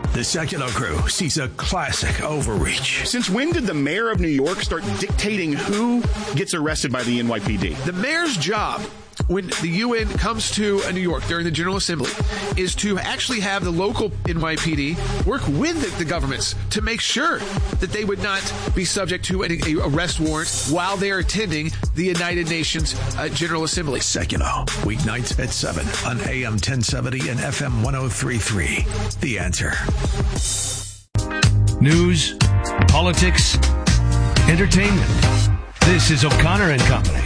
The Secular Crew sees a classic overreach. Since when did the mayor of New York start dictating who gets arrested by the NYPD? The mayor's job, when the UN comes to New York during the General Assembly, is to actually have the local NYPD work with the governments to make sure that they would not be subject to an arrest warrant while they are attending the United Nations General Assembly. Secular, weeknights at 7 on AM 1070 and FM 1033. The Answer. News, politics, entertainment. This is O'Connor and Company.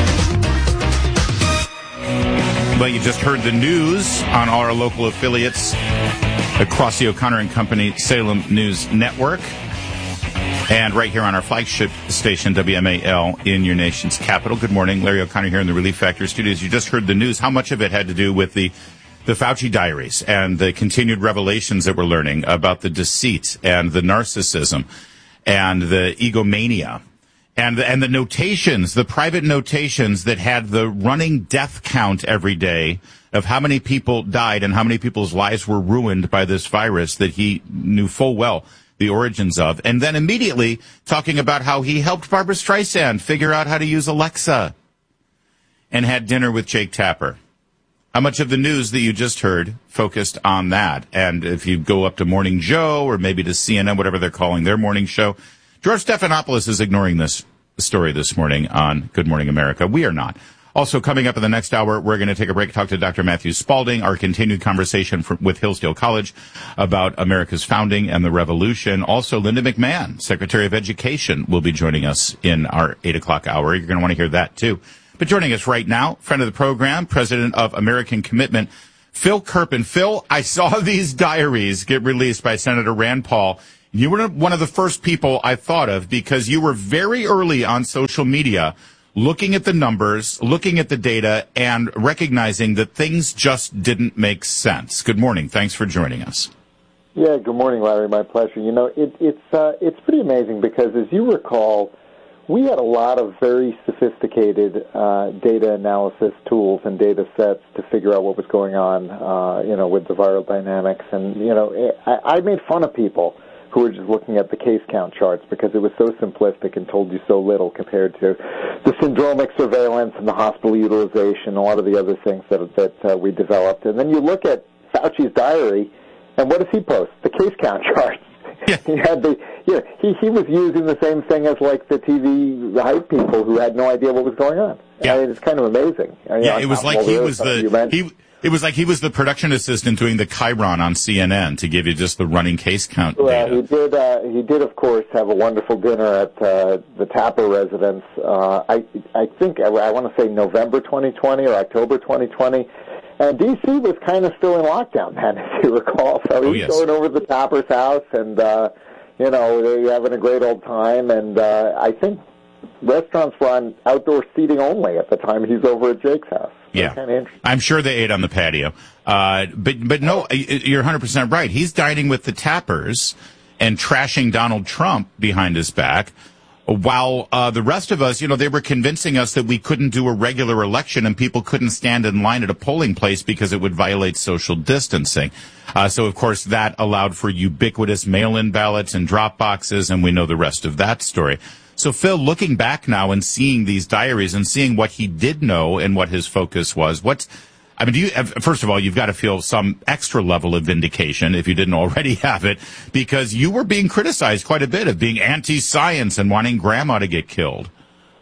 Well, you just heard the news on our local affiliates across the O'Connor and Company Salem News Network, and right here on our flagship station, WMAL, in your nation's capital. Good morning. Larry O'Connor here in the Relief Factor studios. You just heard the news. How much of it had to do with the Fauci diaries and the continued revelations that we're learning about the deceit and the narcissism and the egomania? And the notations, the private notations that had the running death count every day of how many people died and how many people's lives were ruined by this virus that he knew full well the origins of. And then immediately talking about how he helped Barbra Streisand figure out how to use Alexa and had dinner with Jake Tapper. How much of the news that you just heard focused on that? And if you go up to Morning Joe or maybe to CNN, whatever they're calling their morning show, George Stephanopoulos is ignoring this story this morning on Good Morning America. We are not. Also, coming up in the next hour, we're going to take a break, talk to Dr. Matthew Spalding, our continued conversation with Hillsdale College about America's founding and the revolution. Also, Linda McMahon, Secretary of Education, will be joining us in our 8 o'clock hour. You're going to want to hear that, too. But joining us right now, friend of the program, President of American Commitment, Phil Kerpen. Phil, I saw these diaries get released by Senator Rand Paul. You were one of the first people I thought of because you were very early on social media looking at the numbers, looking at the data, and recognizing that things just didn't make sense. Good morning. Thanks for joining us. Yeah, good morning, Larry. My pleasure. You know, it's pretty amazing because, as you recall, we had a lot of very sophisticated data analysis tools and data sets to figure out what was going on, with the viral dynamics. And, I made fun of people who were just looking at the case count charts because it was so simplistic and told you so little compared to the syndromic surveillance and the hospital utilization and a lot of the other things that we developed. And then you look at Fauci's diary, and what does he post? The case count charts. Yeah. He had he was using the same thing as like the TV hype people who had no idea what was going on. Yeah. I mean, it's kind of amazing. It was like It was like he was the production assistant doing the Chiron on CNN to give you just the running case count data. He did, of course, have a wonderful dinner at the Tapper residence. I think I want to say November 2020 or October 2020. And D.C. was kind of still in lockdown then, if you recall. So he's going over to the Tapper's house, and they're having a great old time. And I think restaurants were on outdoor seating only at the time he's over at Jake's house. Yeah, I'm sure they ate on the patio. But no, you're 100% right. He's dining with the Tappers and trashing Donald Trump behind his back, while the rest of us, they were convincing us that we couldn't do a regular election and people couldn't stand in line at a polling place because it would violate social distancing. So, of course, that allowed for ubiquitous mail-in ballots and drop boxes, and we know the rest of that story. So, Phil, looking back now and seeing these diaries and seeing what he did know and what his focus was, first of all, you've got to feel some extra level of vindication if you didn't already have it, because you were being criticized quite a bit of being anti-science and wanting grandma to get killed.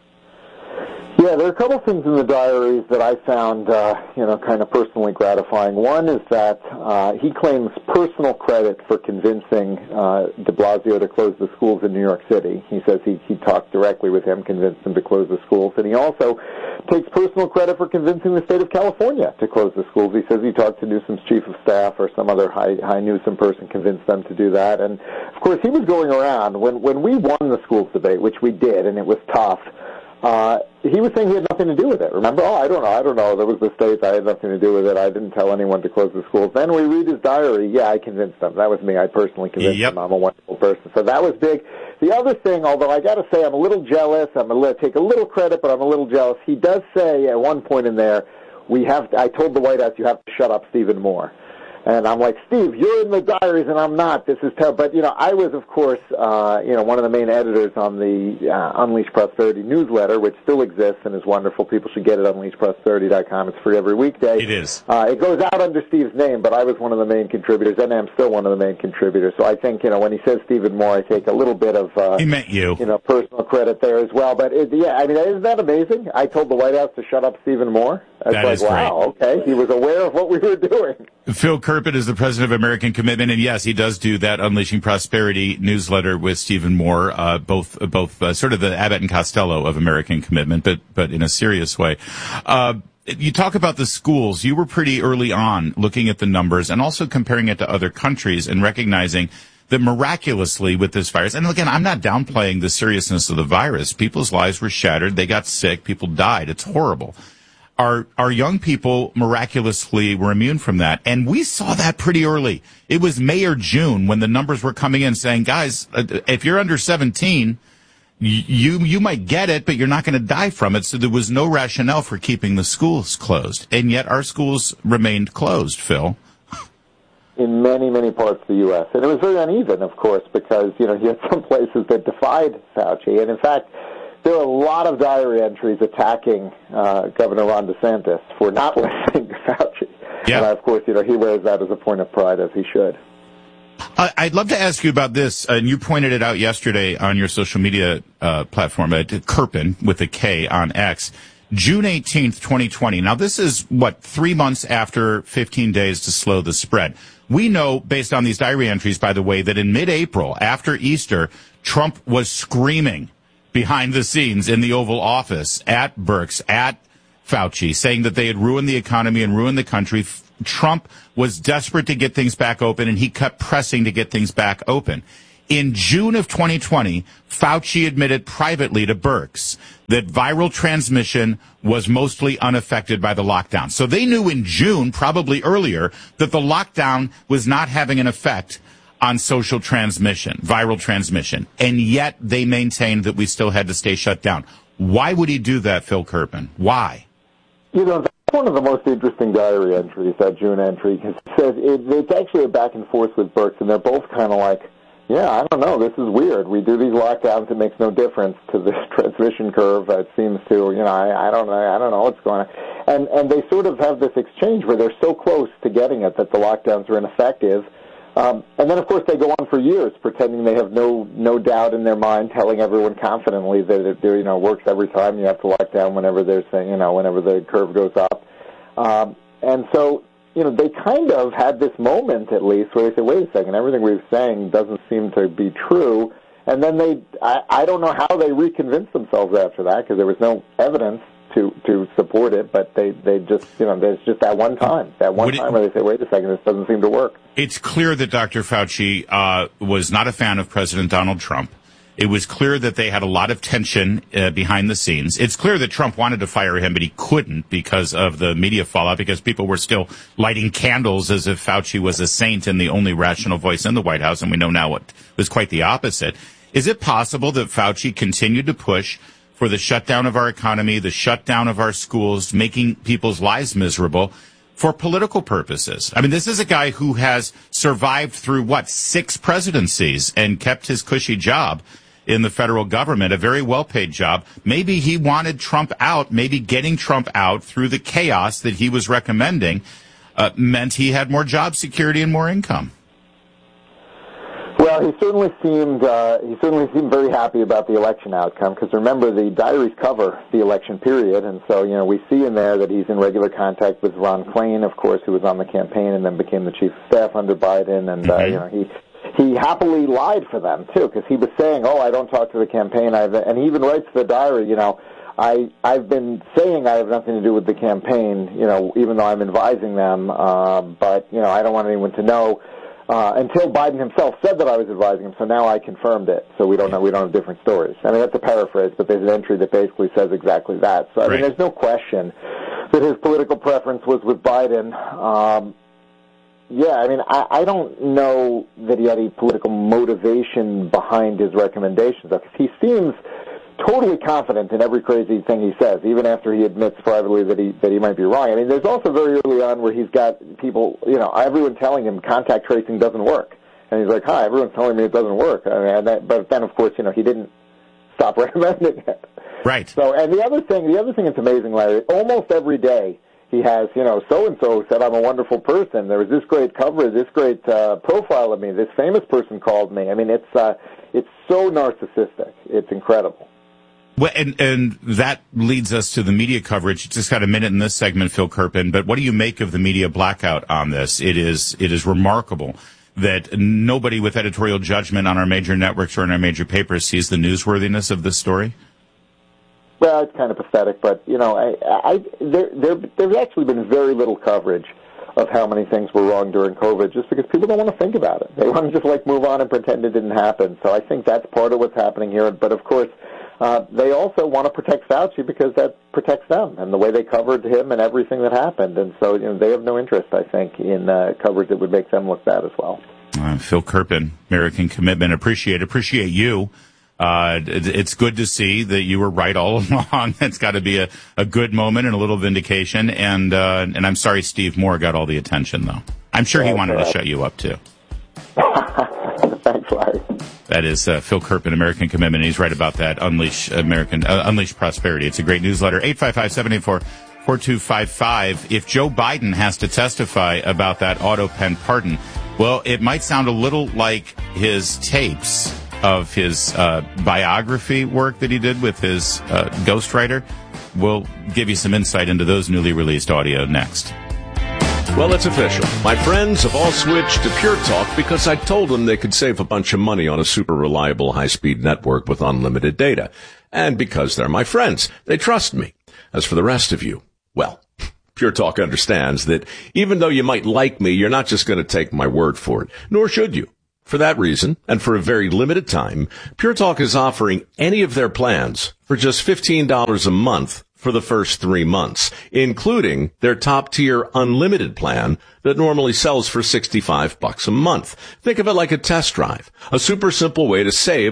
Yeah, there are a couple things in the diaries that I found, kind of personally gratifying. One is that he claims personal credit for convincing de Blasio to close the schools in New York City. He says he talked directly with him, convinced him to close the schools. And he also takes personal credit for convincing the state of California to close the schools. He says he talked to Newsom's chief of staff or some other high Newsom person, convinced them to do that. And, of course, he was going around. When we won the schools debate, which we did, and it was tough, he was saying he had nothing to do with it. Remember? I don't know. There was the state. I had nothing to do with it. I didn't tell anyone to close the schools. Then we read his diary. Yeah, I convinced them. That was me. I personally convinced them. I'm a wonderful person. So that was big. The other thing, although I got to say I'm a little jealous, I'm going to take a little credit, but I'm a little jealous. He does say at one point in there, I told the White House you have to shut up Stephen Moore. And I'm like, Steve, you're in the diaries, and I'm not. This is terrible. But, I was, of course, one of the main editors on the Unleash Prosperity newsletter, which still exists and is wonderful. People should get it at unleashprosperity.com. It's free every weekday. It is. It goes out under Steve's name, but I was one of the main contributors, and I'm still one of the main contributors. So I think, when he says Stephen Moore, I take a little bit of, he meant you. Personal credit there as well. But, isn't that amazing? I told the White House to shut up Stephen Moore. That is great. Wow, okay. He was aware of what we were doing. Phil Kerpen is the president of American Commitment, and yes, he does do that Unleashing Prosperity newsletter with Stephen Moore, both sort of the Abbott and Costello of American Commitment, but in a serious way. You talk about the schools. You were pretty early on looking at the numbers and also comparing it to other countries and recognizing that miraculously with this virus, and again, I'm not downplaying the seriousness of the virus. People's lives were shattered. They got sick. People died. It's horrible. Our young people miraculously were immune from that. And we saw that pretty early. It was May or June when the numbers were coming in saying, guys, if you're under 17, you might get it, but you're not going to die from it. So there was no rationale for keeping the schools closed. And yet our schools remained closed, Phil. In many, many parts of the U.S. And it was very uneven, of course, because, you had some places that defied Fauci. And in fact, there are a lot of diary entries attacking Governor Ron DeSantis for not listening to Fauci. Yeah. And, of course, he wears that as a point of pride, as he should. I'd love to ask you about this, and you pointed it out yesterday on your social media platform, Kerpen, with a K on X, June 18th, 2020. Now, this is, 3 months after 15 days to slow the spread. We know, based on these diary entries, by the way, that in mid-April, after Easter, Trump was screaming behind the scenes in the Oval Office at Birx, at Fauci, saying that they had ruined the economy and ruined the country. Trump was desperate to get things back open, and he kept pressing to get things back open. In June of 2020, Fauci admitted privately to Birx that viral transmission was mostly unaffected by the lockdown. So they knew in June, probably earlier, that the lockdown was not having an effect on social transmission, viral transmission. And yet they maintained that we still had to stay shut down. Why would he do that, Phil Kerpen? Why? That's one of the most interesting diary entries, that June entry, because it says it's actually a back and forth with Birx, and they're both kind of like, yeah, I don't know, this is weird. We do these lockdowns, it makes no difference to this transmission curve. It seems to, I don't know what's going on. And they sort of have this exchange where they're so close to getting it that the lockdowns are ineffective. And then, of course, they go on for years pretending they have no doubt in their mind, telling everyone confidently that it works every time. You have to lock down whenever there's whenever the curve goes up. And so, they kind of had this moment, at least, where they say, wait a second, everything we've saying doesn't seem to be true. And then I don't know how they reconvinced themselves after that, because there was no evidence to support it, but they just, there's just that one time where they say, wait a second, this doesn't seem to work. It's clear that Dr. Fauci was not a fan of President Donald Trump. It was clear that they had a lot of tension behind the scenes. It's clear that Trump wanted to fire him, but he couldn't because of the media fallout, because people were still lighting candles as if Fauci was a saint and the only rational voice in the White House, and we know now it was quite the opposite. Is it possible that Fauci continued to push for the shutdown of our economy, the shutdown of our schools, making people's lives miserable for political purposes? I mean, this is a guy who has survived through, 6 presidencies and kept his cushy job in the federal government, a very well-paid job. Maybe he wanted Trump out. Maybe getting Trump out through the chaos that he was recommending meant he had more job security and more income. Well, he certainly seemed very happy about the election outcome, because remember, the diaries cover the election period, and so we see in there that he's in regular contact with Ron Klain, of course, who was on the campaign and then became the chief of staff under Biden, and he happily lied for them too, because he was saying, I don't talk to the campaign, and he even writes to the diary, I've been saying I have nothing to do with the campaign, even though I'm advising them, but I don't want anyone to know. Until Biden himself said that I was advising him, so now I confirmed it. So we don't have different stories. I mean, that's a paraphrase, but there's an entry that basically says exactly that. So, I mean, there's no question that his political preference was with Biden. I don't know that he had any political motivation behind his recommendations, because he seems totally confident in every crazy thing he says, even after he admits privately that he might be wrong. I mean, there's also very early on where he's got people, everyone telling him contact tracing doesn't work. And he's like, hi, everyone's telling me it doesn't work. But then, of course, he didn't stop recommending it. Right. So, and the other thing that's amazing, Larry, almost every day he has, so-and-so said I'm a wonderful person. There was this great cover, this great profile of me. This famous person called me. I mean, it's so narcissistic. It's incredible. Well, and that leads us to the media coverage. Just got a minute in this segment, Phil Kerpen, but what do you make of the media blackout on this? It is remarkable that nobody with editorial judgment on our major networks or in our major papers sees the newsworthiness of this story. Well, it's kind of pathetic, but there's actually been very little coverage of how many things were wrong during COVID, just because people don't want to think about it. They want to just move on and pretend it didn't happen. So I think that's part of what's happening here. But of course, they also want to protect Fauci because that protects them and the way they covered him and everything that happened. And so they have no interest, I think, in coverage that would make them look bad as well. Phil Kerpen, American Commitment. Appreciate you. It's good to see that you were right all along. It's got to be a good moment and a little vindication. And I'm sorry Steve Moore got all the attention, though. I'm sure he wanted to shut you up, too. Thanks, Larry. That is Phil Kerpen, American Commitment. He's right about that. Unleash Prosperity. It's a great newsletter. 855-784-4255. If Joe Biden has to testify about that auto pen pardon, well, it might sound a little like his tapes of his biography work that he did with his ghostwriter. We'll give you some insight into those newly released audio next. Well, it's official. My friends have all switched to Pure Talk because I told them they could save a bunch of money on a super reliable high-speed network with unlimited data. And because they're my friends, they trust me. As for the rest of you, well, Pure Talk understands that even though you might like me, you're not just going to take my word for it, nor should you. For that reason, and for a very limited time, Pure Talk is offering any of their plans for just $15 a month for the first 3 months, including their top-tier unlimited plan that normally sells for $65 a month. Think of it like a test drive, a super simple way to save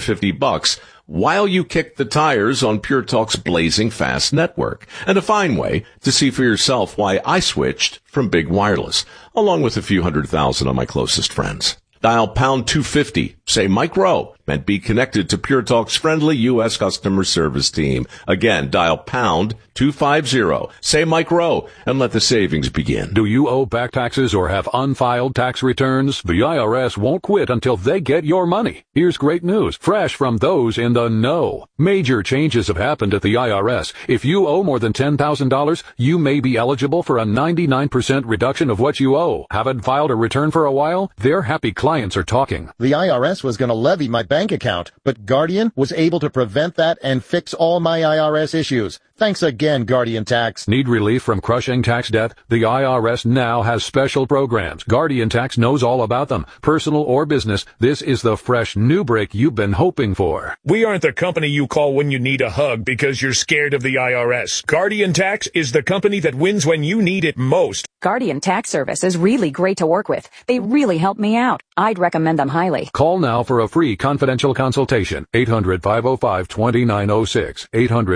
$150 while you kick the tires on Pure Talk's blazing fast network, and a fine way to see for yourself why I switched from Big Wireless, along with a few 100,000 of my closest friends. Dial pound 250, say Mike Rowe, and be connected to Pure Talk's friendly U.S. customer service team. Again, dial pound 250, say Mike Rowe, and let the savings begin. Do you owe back taxes or have unfiled tax returns? The IRS won't quit until they get your money. Here's great news, fresh from those in the know. Major changes have happened at the IRS. If you owe more than $10,000, you may be eligible for a 99% reduction of what you owe. Haven't filed a return for a while? Their happy clients are talking. The IRS was going to levy my bank account, but Guardian was able to prevent that and fix all my IRS issues. Thanks again, Guardian Tax. Need relief from crushing tax debt? The IRS now has special programs. Guardian Tax knows all about them. Personal or business, this is the fresh new break you've been hoping for. We aren't the company you call when you need a hug because you're scared of the IRS. Guardian Tax is the company that wins when you need it most. Guardian Tax Service is really great to work with. They really help me out. I'd recommend them highly. Call now for a free confidential consultation. 800-505-2906.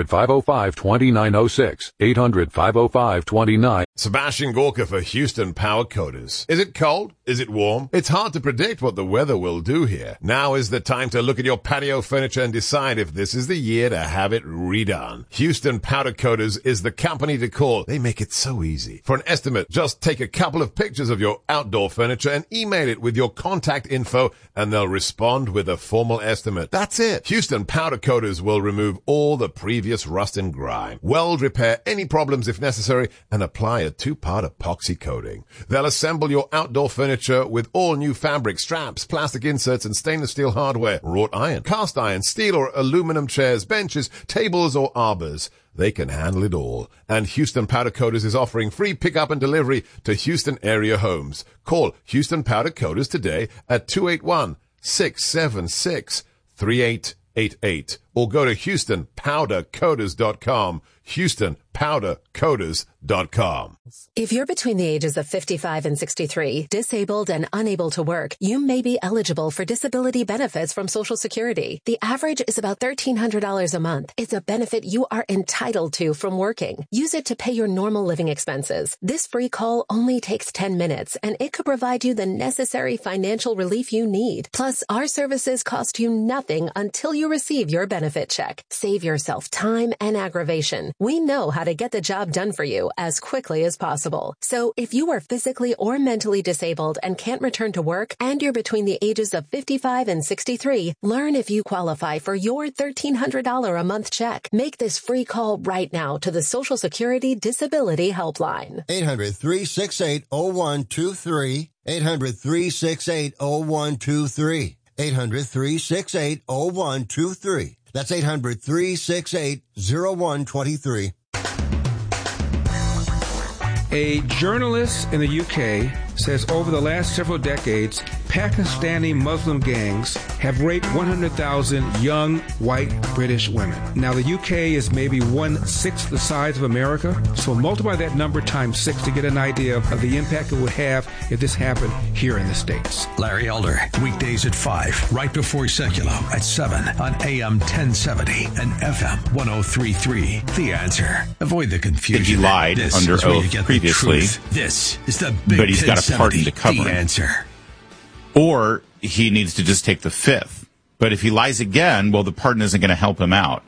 800-505-2906. 800-505-29. Sebastian Gorka for Houston Power Coaters. Is it cold? Is it warm? It's hard to predict what the weather will do here. Now is the time to look at your patio furniture and decide if this is the year to have it redone. Houston Powder Coaters is the company to call. They make it so easy. For an estimate, just take a couple of pictures of your outdoor furniture and email it with your contact info, and they'll respond with a formal estimate. That's it. Houston Powder Coaters will remove all the previous rust and grime, weld repair any problems if necessary, and apply a 2-part epoxy coating. They'll assemble your outdoor furniture with all new fabric, straps, plastic inserts, and stainless steel hardware, wrought iron, cast iron, steel or aluminum chairs, benches, tables, or arbors. They can handle it all. And Houston Powder Coaters is offering free pickup and delivery to Houston area homes. Call Houston Powder Coaters today at 281-676-3888 or go to HoustonPowderCoders.com, HoustonPowderCoders.com. If you're between the ages of 55 and 63, disabled and unable to work, you may be eligible for disability benefits from Social Security. The average is about $1,300 a month. It's a benefit you are entitled to from working. Use it to pay your normal living expenses. This free call only takes 10 minutes, and it could provide you the necessary financial relief you need. Plus, our services cost you nothing until you receive your benefit check. Save yourself time and aggravation. We know how to get the job done for you as quickly as possible. So if you are physically or mentally disabled and can't return to work, and you're between the ages of 55 and 63, learn if you qualify for your $1,300 a month check. Make this free call right now to the Social Security Disability Helpline. 800-368-0123. 800-368-0123. 800-368-0123. That's 800-368-0123. A journalist in the UK says over the last several decades, Pakistani Muslim gangs have raped 100,000 young white British women. Now, the UK is maybe 1/6 the size of America, so multiply that number times 6 to get an idea of the impact it would have if this happened here in the States. Larry Elder, weekdays at 5, right before Secular at 7 on AM 1070 and FM 103.3. The Answer. Avoid the confusion. He lied under oath previously. This is the big but he's got a pardon to cover. The Answer. Or he needs to just take the 5th. But if he lies again, well, the pardon isn't going to help him out.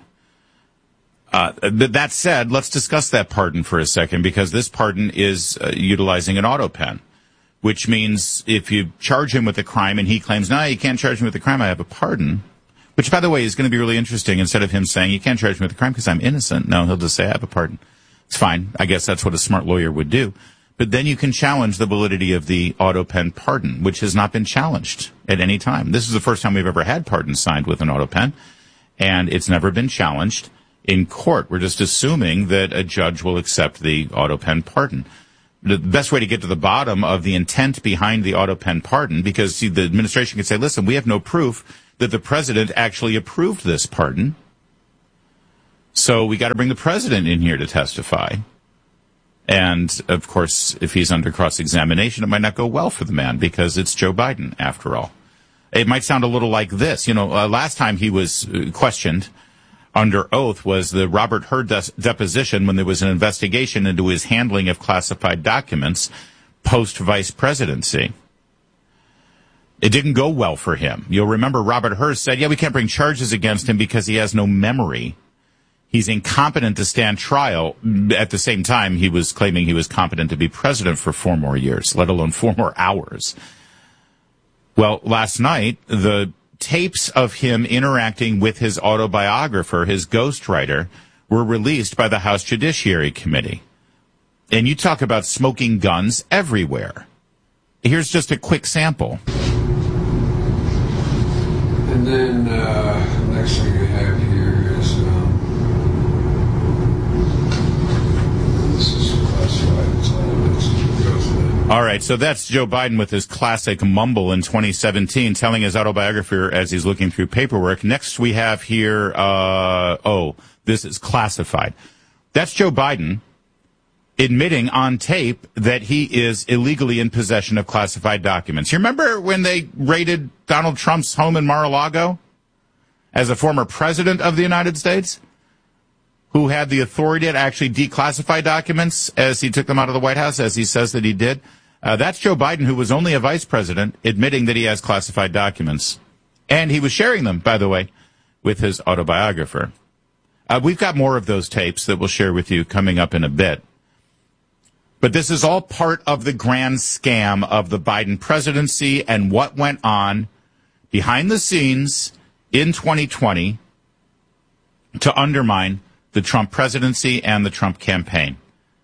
That said, let's discuss that pardon for a second, because this pardon is utilizing an auto pen, which means if you charge him with a crime and he claims, no, you can't charge me with a crime, I have a pardon, which, by the way, is going to be really interesting. Instead of him saying, you can't charge me with a crime because I'm innocent, no, he'll just say, I have a pardon. It's fine. I guess that's what a smart lawyer would do. But then you can challenge the validity of the auto pen pardon, which has not been challenged at any time. This is the first time we've ever had pardons signed with an auto pen, and it's never been challenged in court. We're just assuming that a judge will accept the auto pen pardon. The best way to get to the bottom of the intent behind the auto pen pardon, because see, the administration could say, listen, we have no proof that the president actually approved this pardon, so we got to bring the president in here to testify. And, of course, if he's under cross-examination, it might not go well for the man, because it's Joe Biden, after all. It might sound a little like this. You know, last time he was questioned under oath was the Robert Hur deposition, when there was an investigation into his handling of classified documents post-vice presidency. It didn't go well for him. You'll remember Robert Hur said, yeah, we can't bring charges against him because he has no memory. He's incompetent to stand trial. At the same time, he was claiming he was competent to be president for 4 more years, let alone 4 more hours. Well, last night, the tapes of him interacting with his autobiographer, his ghostwriter, were released by the House Judiciary Committee. And you talk about smoking guns everywhere. Here's just a quick sample. And then, next thing I have here is, this is classified. All right, so that's Joe Biden with his classic mumble in 2017, telling his autobiographer as he's looking through paperwork. Next we have here, this is classified. That's Joe Biden admitting on tape that he is illegally in possession of classified documents. You remember when they raided Donald Trump's home in Mar-a-Lago as a former president of the United States, who had the authority to actually declassify documents as he took them out of the White House, as he says that he did? That's Joe Biden, who was only a vice president, admitting that he has classified documents. And he was sharing them, by the way, with his autobiographer. We've got more of those tapes that we'll share with you coming up in a bit. But this is all part of the grand scam of the Biden presidency and what went on behind the scenes in 2020 to undermine the Trump presidency and the Trump campaign.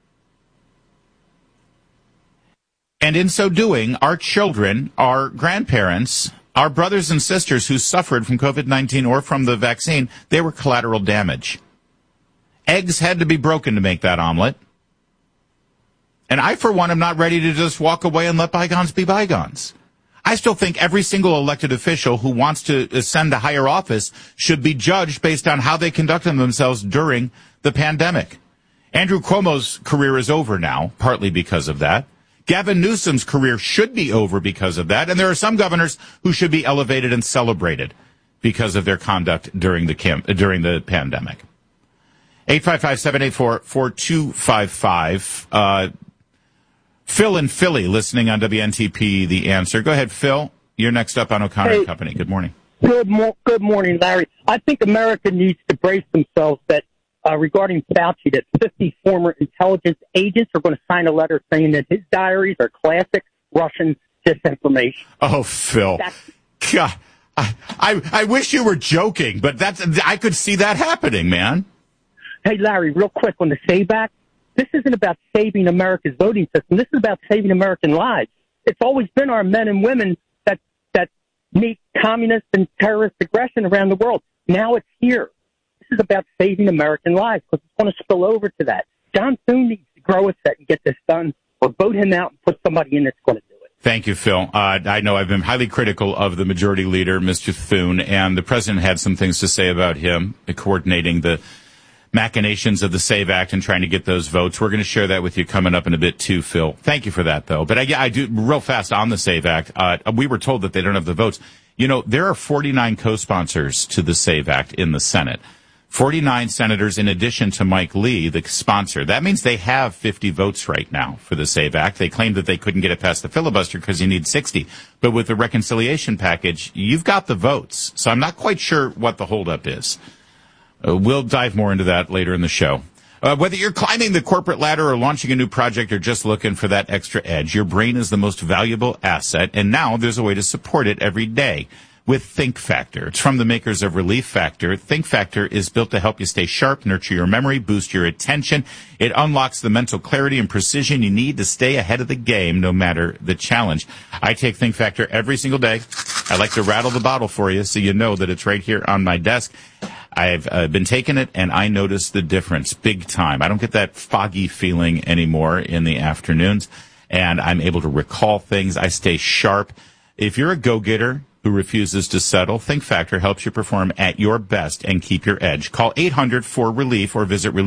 And in so doing, our children, our grandparents, our brothers and sisters who suffered from COVID-19 or from the vaccine, they were collateral damage. Eggs had to be broken to make that omelet. And I, for one, am not ready to just walk away and let bygones be bygones. I still think every single elected official who wants to ascend to higher office should be judged based on how they conducted themselves during the pandemic. Andrew Cuomo's career is over now, partly because of that. Gavin Newsom's career should be over because of that. And there are some governors who should be elevated and celebrated because of their conduct during the pandemic. 855-784-4255. Phil in Philly, listening on WNTP, The Answer. Go ahead, Phil. You're next up on O'Connor and Company. Good morning. Good morning, Larry. I think America needs to brace themselves that regarding Fauci, that 50 former intelligence agents are going to sign a letter saying that his diaries are classic Russian disinformation. Oh, Phil. God, I wish you were joking, but I could see that happening, man. Hey, Larry, real quick on the SAVE Act. This isn't about saving America's voting system. This is about saving American lives. It's always been our men and women that meet communist and terrorist aggression around the world. Now it's here. This is about saving American lives because it's going to spill over to that. John Thune needs to grow a set and get this done, or vote him out and put somebody in that's going to do it. Thank you, Phil. I know I've been highly critical of the majority leader, Mr. Thune, and the president had some things to say about him, coordinating the machinations of the SAVE Act and trying to get those votes. We're going to share that with you coming up in a bit too, Phil. Thank you for that, though. But I do real fast on the SAVE Act. We were told that they don't have the votes. You know, there are 49 co-sponsors to the SAVE Act in the Senate. 49 senators in addition to Mike Lee, the sponsor. That means they have 50 votes right now for the SAVE Act. They claimed that they couldn't get it past the filibuster because you need 60. But with the reconciliation package, you've got the votes. So I'm not quite sure what the holdup is. We'll dive more into that later in the show. Whether you're climbing the corporate ladder or launching a new project or just looking for that extra edge, your brain is the most valuable asset, and now there's a way to support it every day with Think Factor. It's from the makers of Relief Factor. Think Factor is built to help you stay sharp, nurture your memory, boost your attention. It unlocks the mental clarity and precision you need to stay ahead of the game no matter the challenge. I take Think Factor every single day. I like to rattle the bottle for you so you know that it's right here on my desk. I've been taking it, and I notice the difference big time. I don't get that foggy feeling anymore in the afternoons, and I'm able to recall things. I stay sharp. If you're a go-getter who refuses to settle, Think Factor helps you perform at your best and keep your edge. Call 800-4RELIEF or visit